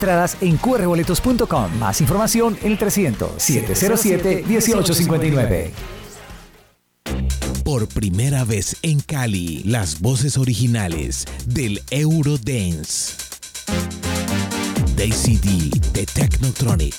Entradas en qrboletos.com. Más información en el 300-707-1859. Por primera vez en Cali, las voces originales del Eurodance. Daisy D de Technotronic.